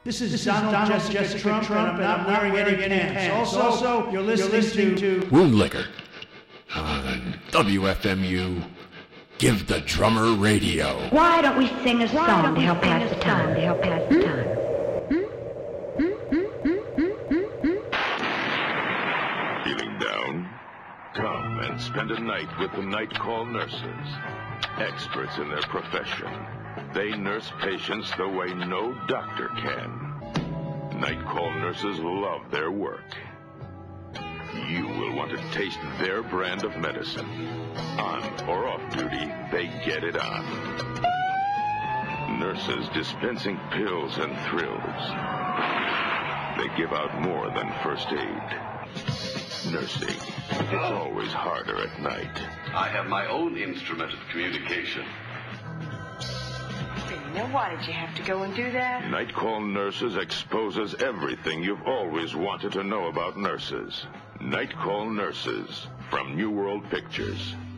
This is Donald Jessica Trump, and I'm not wearing any pants. Also, you're listening to Wound Liquor on WFMU. Give the Drummer Radio. Why don't we sing a song to help pass the time? Feeling down? Come and spend a night with the Night Call nurses. Experts in their profession. They nurse patients the way no doctor can. Night Call nurses love their work. You will want to taste their brand of medicine. On or off duty, they get it on. Nurses dispensing pills and thrills. They give out more than first aid. Nursing. It's always harder at night. I have my own instrument of communication. Now, why did you have to go and do that? Night Call Nurses exposes everything you've always wanted to know about nurses. Night Call Nurses from New World Pictures.